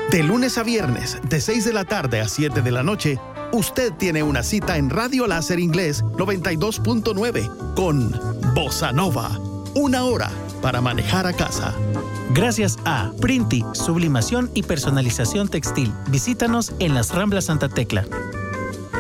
De lunes a viernes, de 6 de la tarde a 7 de la noche, usted tiene una cita en Radio Láser Inglés 92.9 con Bossa Nova. 1 hora para manejar a casa. Gracias a Printi, sublimación y personalización textil. Visítanos en Las Ramblas Santa Tecla.